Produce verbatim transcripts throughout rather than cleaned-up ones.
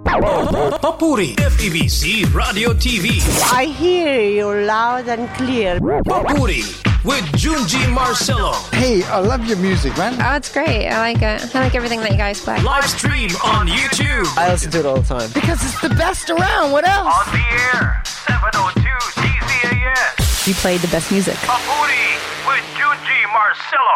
Papuri F E B C Radio T V. I hear you loud and clear. Papuri with Junji Marcelo. Hey, I love your music, man. Oh, it's great. I like it. I like everything that you guys play. Live stream on YouTube. I listen to it all the time. Because it's the best around. What else? On the air, seven oh two D Z A S. You played the best music. Papuri with Junji Marcelo.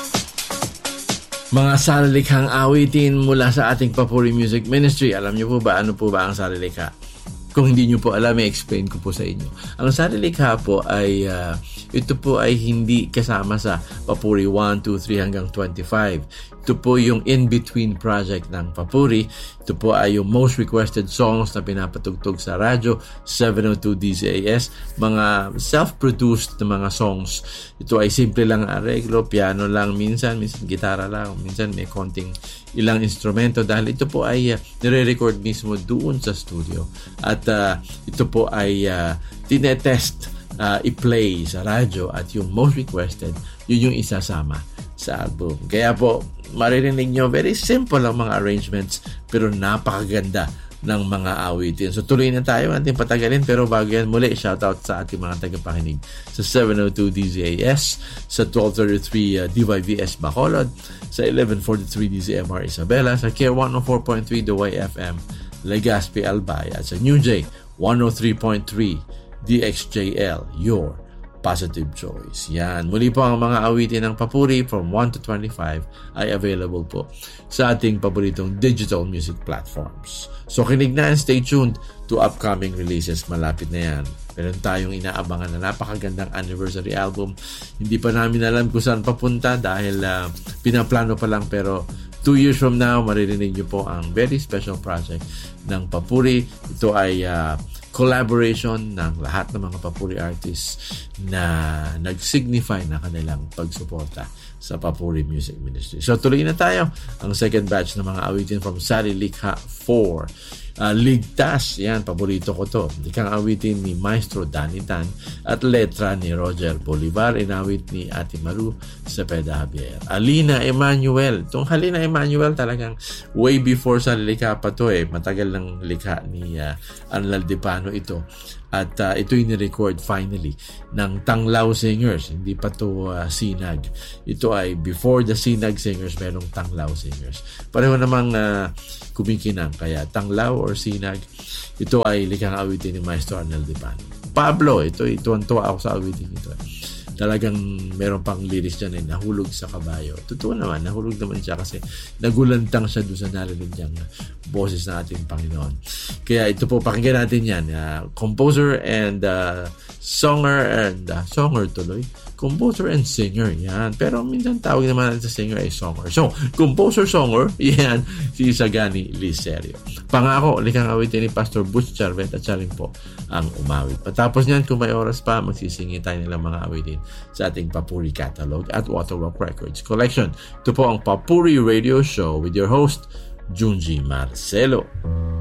Mga sarilikhang awitin mula sa ating Papuri Music Ministry. Alam niyo po ba ano po ba ang sarilikha? Kung hindi niyo po alam, i-explain ko po sa inyo. Ang sarilikha po ay uh, ito po ay hindi kasama sa Papuri one, two, three hanggang twenty-five. Ito po yung in-between project ng Papuri. Ito po ay yung most requested songs na pinapatugtog sa radyo, seven oh two D Z A S. Mga self-produced na mga songs. Ito ay simple lang areglo, piano lang minsan, minsan gitara lang, minsan may konting ilang instrumento dahil ito po ay uh, nire-record mismo doon sa studio. At uh, ito po ay uh, tinetest uh, i-play sa radyo at yung most requested, yun yung isasama sa album. Kaya po, maririnig nyo, very simple ang mga arrangements pero napakaganda ng mga awitin. So tuloy na tayo, natin patagalin, pero bago yan, muli shoutout sa ating mga tagapakinig sa seven oh two D Z A S, sa twelve thirty-three uh, D Y V S Bacolod, sa eleven forty-three D Z M R Isabela, sa Care one oh four point three The Way F M Legazpi Albay, at sa New J one oh three point three D X J L, your positive choice. Yan. Muli po ang mga awitin ng Papuri from one to twenty-five ay available po sa ating paboritong digital music platforms. So kinig na and stay tuned to upcoming releases. Malapit na yan. Meron tayong inaabangan na napakagandang anniversary album. Hindi pa namin alam kung saan papunta dahil uh, pinaplano pa lang, pero two years from now, maririnig niyo po ang very special project ng Papuri. Ito ay uh, collaboration ng lahat ng mga Papuri artists na nag-signify na kanilang pagsuporta sa Papuri Music Ministry. So tuloy na tayo ang second batch ng mga awitin from Sarilikha four. Uh, Ligtas, yan, paborito ko to. Ikang awitin ni Maestro Danny Tan at letra ni Roger Bolivar, inawit ni Ate Maru Cepeda Javier. Alina Emmanuel, itong Halina Emmanuel talagang way before sa likha pa to eh, matagal ng likha ni uh, Anlal Dipano ito. At uh, ito'y ni-record finally ng Tanglaw Singers. Hindi pa to uh, Sinag. Ito ay before the Sinag Singers, merong Tanglaw Singers. Pareho namang uh, kumikinang. Kaya Tanglaw or Sinag, ito ay likhang awitin ni Maestro Arnel Dipano. Pablo, ito, ituwan-tuwa ako sa awitin ito. Talagang meron pang lyrics dyan eh, nahulog sa kabayo. Totoo naman, nahulog naman siya kasi nagulantang siya doon sa narinig niyang boses na ating Panginoon. Kaya ito po, pakinggan natin yan. Uh, composer and uh, songer and uh, songer tuloy. Composer and singer, yan. Pero minsan tawag naman sa singer ay songer. So, composer-songer, yan, si Sagani Licerio. Pangako, likhang awitin ni Pastor Butch Charvet at siya rin po ang umawit. Patapos niyan, kung may oras pa, magsisingi tayo nilang mga awitin sa ating Papuri Catalog at Waterwalk Records Collection. Ito po ang Papuri Radio Show with your host, Junji Marcelo.